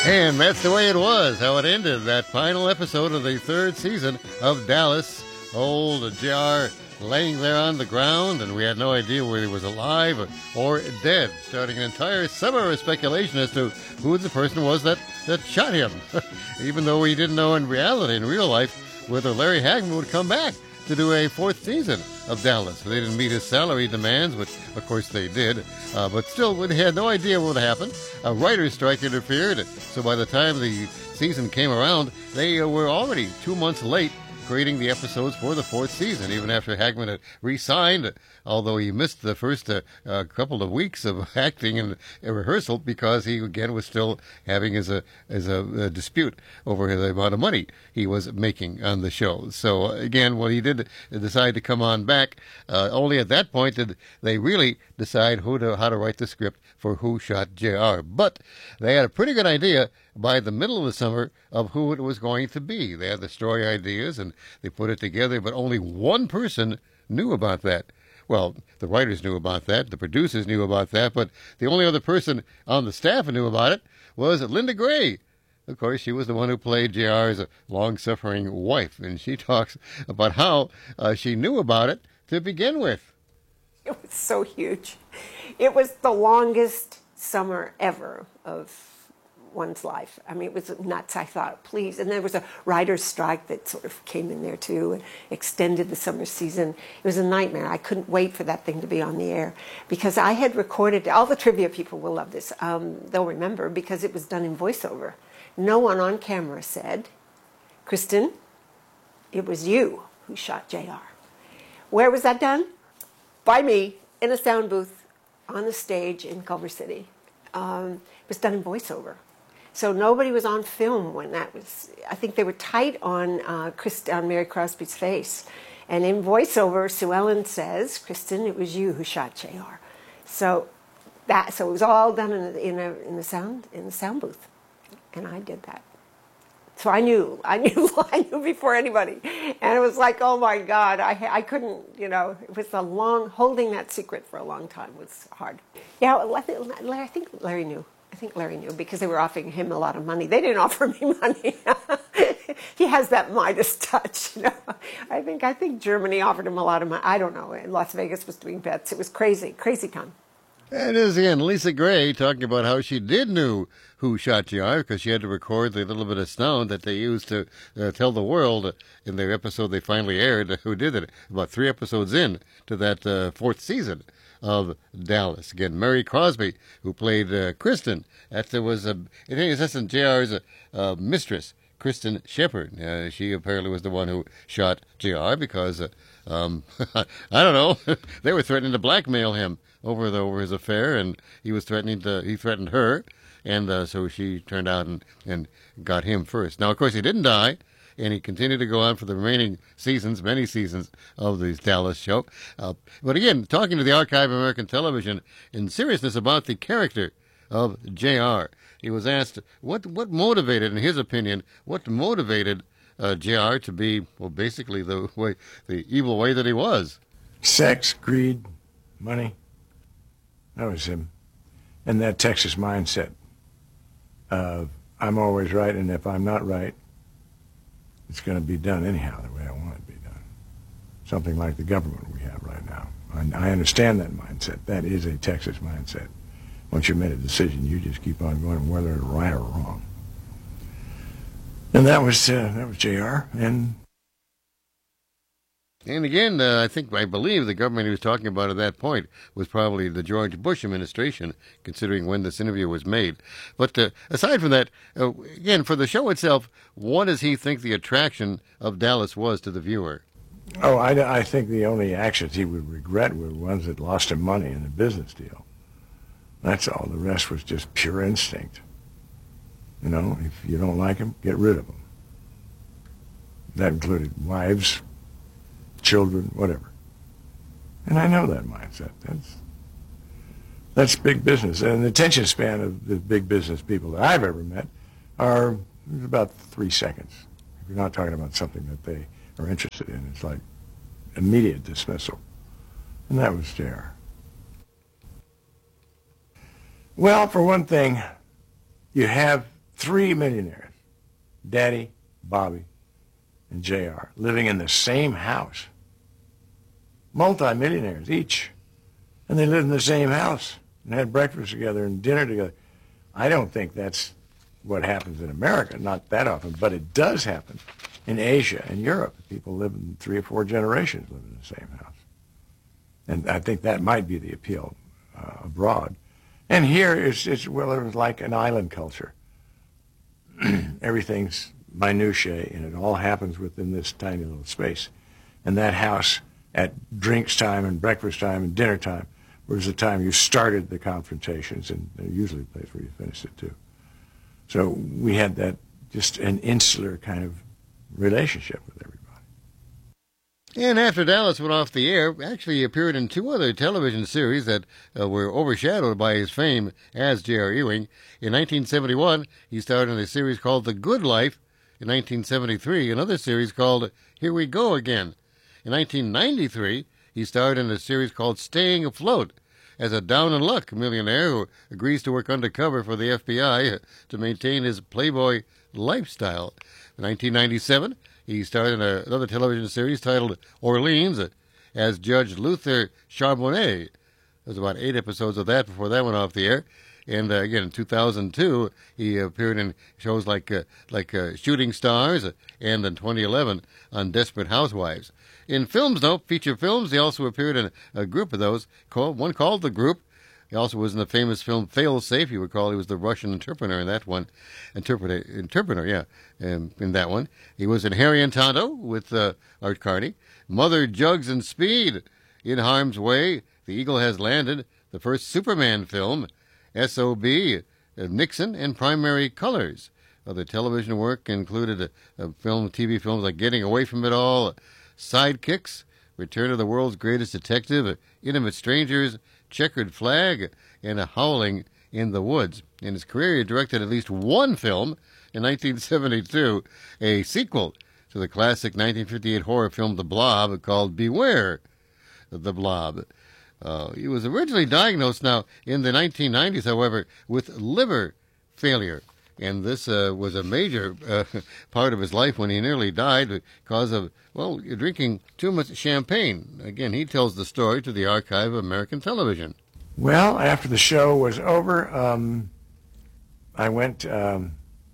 And that's the way it was, how it ended, that final episode of the third season of Dallas. Old JR laying there on the ground, and we had no idea whether he was alive or dead, starting an entire summer of speculation as to who the person was that shot him, even though we didn't know in reality, in real life, whether Larry Hagman would come back to do a fourth season of Dallas. They didn't meet his salary demands, which, of course, they did, but still, we had no idea what would happen. A writer's strike interfered, so by the time the season came around, they were already 2 months late creating the episodes for the fourth season, even after Hagman had re-signed, although he missed the first couple of weeks of acting and rehearsal because he, again, was still having as a dispute over the amount of money he was making on the show. So, again, when he did decide to come on back, only at that point did they really decide how to write the script for Who Shot JR. But they had a pretty good idea by the middle of the summer of who it was going to be. They had the story ideas and they put it together, but only one person knew about that. Well, the writers knew about that, the producers knew about that, but the only other person on the staff who knew about it was Linda Gray. Of course, she was the one who played JR's long-suffering wife, and she talks about how she knew about it to begin with. It was so huge. It was the longest summer ever of one's life. I mean, it was nuts. I thought, please. And there was a writer's strike that sort of came in there too and extended the summer season. It was a nightmare. I couldn't wait for that thing to be on the air because I had recorded, all the trivia people will love this. They'll remember because it was done in voiceover. No one on camera said, Kristen, it was you who shot JR. Where was that done? By me, in a sound booth, on the stage in Culver City. It was done in voiceover. So nobody was on film when that was. I think they were tight on Mary Crosby's face. And in voiceover, Sue Ellen says, Kristen, it was you who shot JR. So it was all done in the sound booth. And I did that. So I knew before anybody. And it was like, oh my God, I couldn't, it was holding that secret for a long time was hard. Yeah, I think Larry knew. I think Larry knew because they were offering him a lot of money. They didn't offer me money. He has that Midas touch, I think Germany offered him a lot of money. I don't know. Las Vegas was doing bets. It was crazy, crazy time. And it is again Lisa Gray talking about how she did know who shot JR because she had to record the little bit of sound that they used to tell the world in their episode they finally aired. Who did it? About 3 episodes in to that fourth season of Dallas. Again, Mary Crosby, who played Kristen. That was in essence JR's mistress, Kristen Shepard. She apparently was the one who shot JR because I don't know, they were threatening to blackmail him over his affair, and he threatened her, and so she turned out and got him first. Now, of course, he didn't die, and he continued to go on for the remaining seasons, many seasons of the Dallas show. But again, talking to the Archive of American Television in seriousness about the character of JR, he was asked what motivated, in his opinion, JR to be, well, basically the evil way that he was. Sex, greed, money. That was him. And that Texas mindset of I'm always right, and if I'm not right, it's going to be done anyhow the way I want it to be done. Something like the government we have right now. I understand that mindset. That is a Texas mindset. Once you've made a decision, you just keep on going, whether it's right or wrong. And that was JR. And again, I believe the government he was talking about at that point was probably the George Bush administration, considering when this interview was made. But aside from that, again, for the show itself, what does he think the attraction of Dallas was to the viewer? Oh, I think the only actions he would regret were ones that lost him money in a business deal. That's all. The rest was just pure instinct. If you don't like him, get rid of him. That included wives, children, whatever. And I know that mindset. That's big business. And the attention span of the big business people that I've ever met are about 3 seconds. If you're not talking about something that they are interested in, it's like immediate dismissal. And that was JR. Well, for one thing, you have 3 millionaires, Daddy, Bobby, and JR, living in the same house. Multi-millionaires each. And they lived in the same house and had breakfast together and dinner together. I don't think that's what happens in America, not that often, but it does happen in Asia and Europe. People live in 3 or 4 generations live in the same house. And I think that might be the appeal abroad. And here, well, it was like an island culture. Everything's minutiae, and it all happens within this tiny little space. And that house at drinks time and breakfast time and dinner time was the time you started the confrontations, and usually the place where you finished it too. So we had that, just an insular kind of relationship with everybody. And after Dallas went off the air, actually he appeared in 2 other television series that were overshadowed by his fame as J.R. Ewing. In 1971, he starred in a series called The Good Life. In 1973, another series called Here We Go Again. In 1993, he starred in a series called Staying Afloat as a down-and-luck millionaire who agrees to work undercover for the FBI to maintain his playboy lifestyle. In 1997, he starred in another television series titled Orleans as Judge Luther Charbonnet. There's about 8 episodes of that before that went off the air. And again, in 2002, he appeared in shows like Shooting Stars, and in 2011 on Desperate Housewives. In films, though, feature films, he also appeared in a group of those, one called The Group. He also was in the famous film Fail Safe. You recall he was the Russian interpreter in that one. Interpreter, yeah, in that one. He was in Harry and Tonto with Art Carney. Mother, Jugs, and Speed. In Harm's Way, The Eagle Has Landed. The first Superman film. S.O.B., Nixon, and Primary Colors. Other television work included TV films like Getting Away from It All, Sidekicks, Return of the World's Greatest Detective, Intimate Strangers, Checkered Flag, and A Howling in the Woods. In his career, he directed at least 1 film in 1972, a sequel to the classic 1958 horror film The Blob called Beware the Blob. He was originally diagnosed now in the 1990s, however, with liver failure. And this was a major part of his life when he nearly died because of, well, drinking too much champagne. Again, he tells the story to the Archive of American Television. Well, after the show was over, I went to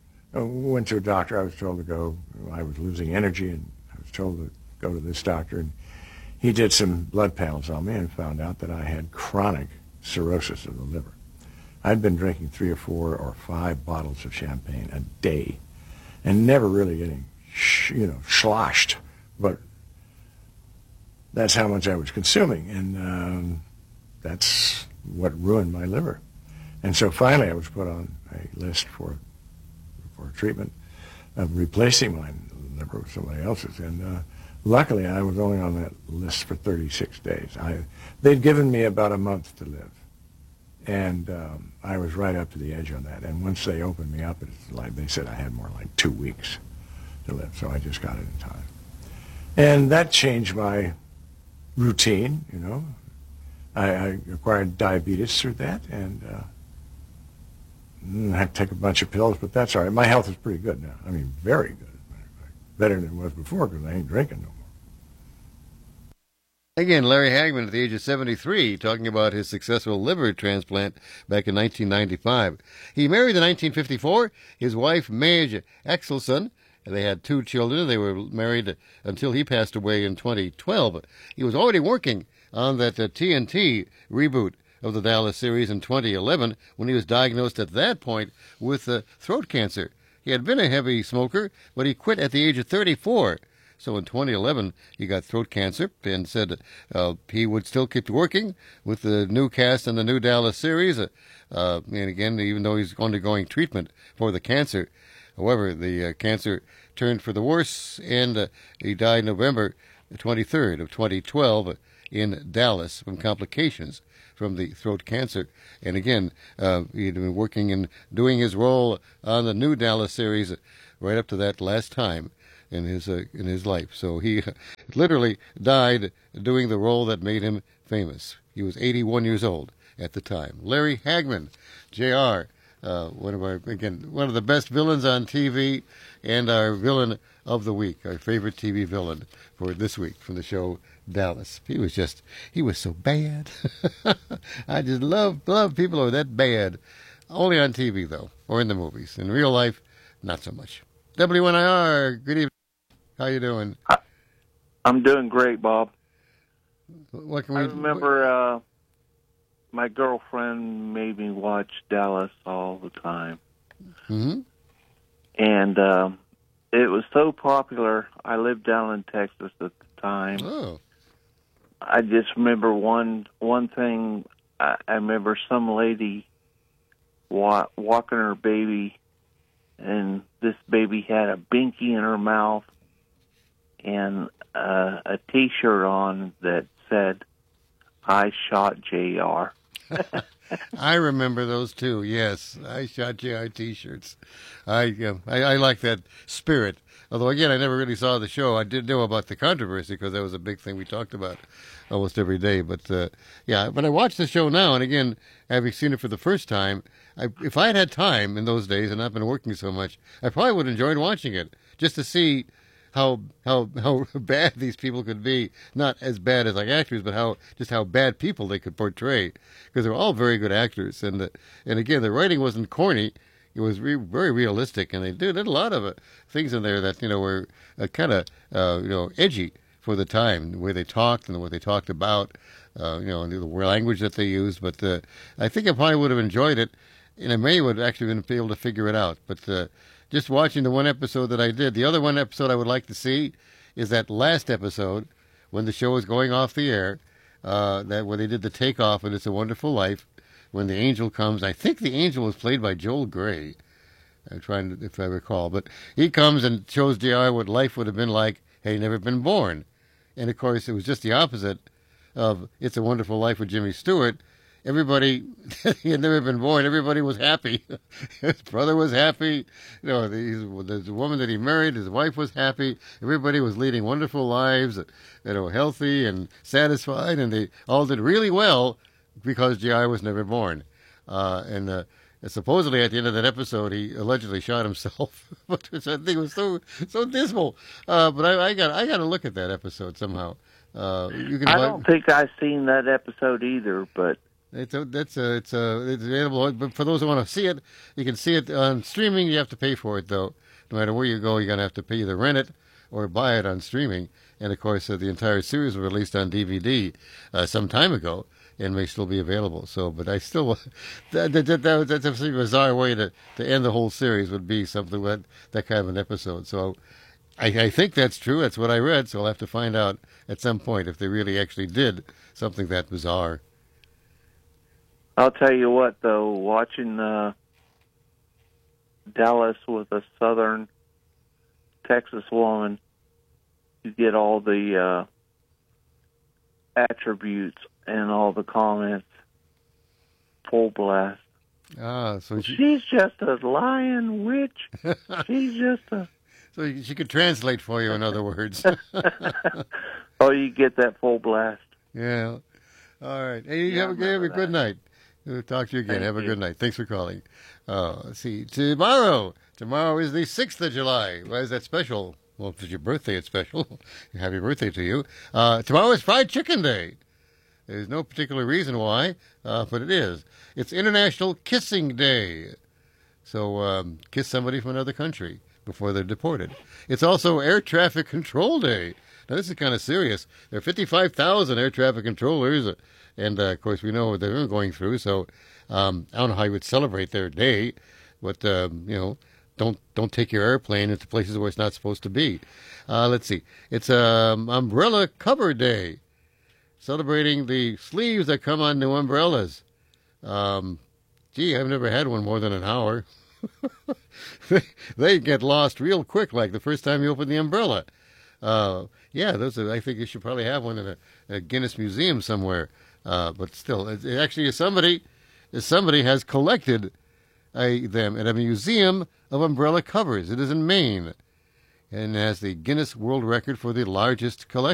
a doctor. I was told to go. I was losing energy, and I was told to go to this doctor. And he did some blood panels on me and found out that I had chronic cirrhosis of the liver. I'd been drinking 3 or 4 or 5 bottles of champagne a day and never really getting, sloshed. But that's how much I was consuming, and that's what ruined my liver. And so finally I was put on a list for treatment of replacing my liver with somebody else's. And luckily, I was only on that list for 36 days. They'd given me about a month to live, and I was right up to the edge on that. And once they opened me up, it's like they said I had more like 2 weeks to live, so I just got it in time. And that changed my routine, I acquired diabetes through that, and I had to take a bunch of pills, but that's all right. My health is pretty good now. I mean, very good. Better than it was before because I ain't drinking no more. Again, Larry Hagman at the age of 73, talking about his successful liver transplant back in 1995. He married in 1954 his wife, Madge Axelson. They had 2 children. They were married until he passed away in 2012. He was already working on that TNT reboot of the Dallas series in 2011 when he was diagnosed at that point with throat cancer. He had been a heavy smoker, but he quit at the age of 34. So in 2011, he got throat cancer and said he would still keep working with the new cast in the new Dallas series. And again, even though he's undergoing treatment for the cancer. However, the cancer turned for the worse, and he died November 23rd of 2012 in Dallas from complications from the throat cancer. And again, he had been working and doing his role on the new Dallas series right up to that last time in his life. So he literally died doing the role that made him famous. He was 81 years old at the time. Larry Hagman, Jr., one of the best villains on TV, and our villain of the week, our favorite TV villain for this week from the show Dallas. He was so bad. I just love people who are that bad. Only on TV though, or in the movies. In real life, not so much. WNIR, good evening. How you doing? I'm doing great, Bob. What can I we? remember my girlfriend made me watch Dallas all the time. Mm-hmm. And it was so popular. I lived down in Texas at the time. Oh. I just remember one thing. I remember some lady walking her baby, and this baby had a binky in her mouth and a T-shirt on that said, "I shot JR." I remember those too. Yes, I shot JR T-shirts. I like that spirit. Although again, I never really saw the show. I did know about the controversy because that was a big thing we talked about almost every day. But but I watch the show now, and again, having seen it for the first time, if I had time in those days and not been working so much, I probably would have enjoyed watching it just to see how bad these people could be. Not as bad as like actors, but how bad people they could portray, because they're all very good actors. And again, the writing wasn't corny. It was very realistic, and they did a lot of things in there that were kind of edgy for the time, the way they talked and what they talked about, and the language that they used. But I think I probably would have enjoyed it, and I may would have actually been able to figure it out. But just watching the one episode that I did, the other one episode I would like to see is that last episode when the show was going off the air, where they did the takeoff and It's a Wonderful Life. When the angel comes, I think the angel was played by Joel Grey. I'm trying to, if I recall, but he comes and shows JR what life would have been like had he never been born. And of course, it was just the opposite of It's a Wonderful Life with Jimmy Stewart. Everybody, he had never been born. Everybody was happy. His brother was happy. The woman that he married, his wife was happy. Everybody was leading wonderful lives, healthy and satisfied, and they all did really well because JR was never born. And supposedly at the end of that episode, he allegedly shot himself, which I think was so dismal. But I got to look at that episode somehow. I don't think I've seen that episode either, but it's available. But for those who want to see it, you can see it on streaming. You have to pay for it though. No matter where you go, you're gonna have to pay, either rent it or buy it on streaming. And of course, the entire series was released on DVD some time ago, and may still be available. So, but I still, that's a bizarre way to end the whole series, would be something like that kind of an episode. So I think that's true. That's what I read. So I'll have to find out at some point if they really actually did something that bizarre. I'll tell you what, though, watching Dallas with a Southern Texas woman, you get all the attributes and all the comments full blast. So she's just a lying witch. She's just a... So she could translate for you, in other words. Oh, you get that full blast. Yeah. All right. Hey, have a good night. We'll talk to you again. Have a good night. Thanks for calling. Let's see. Tomorrow is the 6th of July. Why is that special? Well, if it's your birthday, it's special. Happy birthday to you. Tomorrow is Fried Chicken Day. There's no particular reason why, but it is. It's International Kissing Day. So kiss somebody from another country before they're deported. It's also Air Traffic Control Day. Now, this is kind of serious. There are 55,000 air traffic controllers, and, of course, we know what they're going through, so I don't know how you would celebrate their day, but, don't take your airplane into places where it's not supposed to be. Let's see. It's Umbrella Cover Day, celebrating the sleeves that come on new umbrellas. I've never had one more than an hour. They get lost real quick, like the first time you open the umbrella. I think you should probably have one in a Guinness museum somewhere. But still, it actually is somebody has collected them at a museum of umbrella covers. It is in Maine, and has the Guinness World Record for the largest collection.